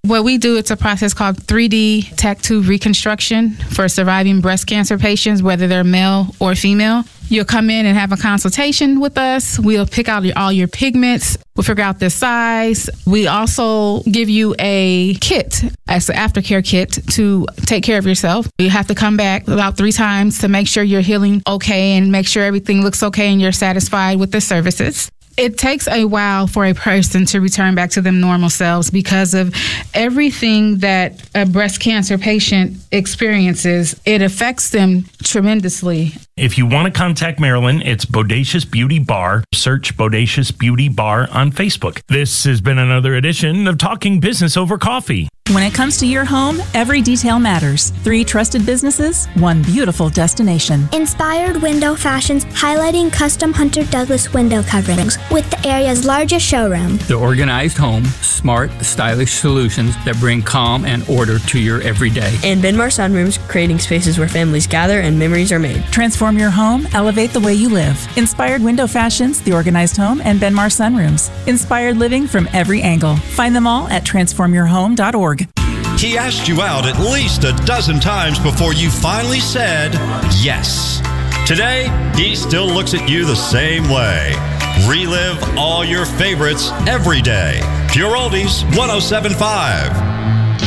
What we do, it's a process called 3D tattoo reconstruction for surviving breast cancer patients, whether they're male or female. You'll come in and have a consultation with us. We'll pick out all your pigments. We'll figure out the size. We also give you a kit, as an aftercare kit, to take care of yourself. You have to come back about 3 times to make sure you're healing okay and make sure everything looks okay and you're satisfied with the services. It takes a while for a person to return back to them normal selves because of everything that a breast cancer patient experiences. It affects them tremendously. If you want to contact Marilyn, it's Bodacious Beauty Bar. Search Bodacious Beauty Bar on Facebook. This has been another edition of Talking Business Over Coffee. When it comes to your home, every detail matters. 3 trusted businesses, 1 beautiful destination. Inspired Window Fashions, highlighting custom Hunter Douglas window coverings with the area's largest showroom. The organized home, smart, stylish solutions that bring calm and order to your everyday. And Benmar Sunrooms, creating spaces where families gather and memories are made. Transform your home, elevate the way you live. Inspired Window Fashions, The Organized Home, and Benmar Sunrooms. Inspired living from every angle. Find them all at transformyourhome.org. He asked you out at least a dozen times before you finally said yes. Today, he still looks at you the same way. Relive all your favorites every day. Pure Oldies 107.5.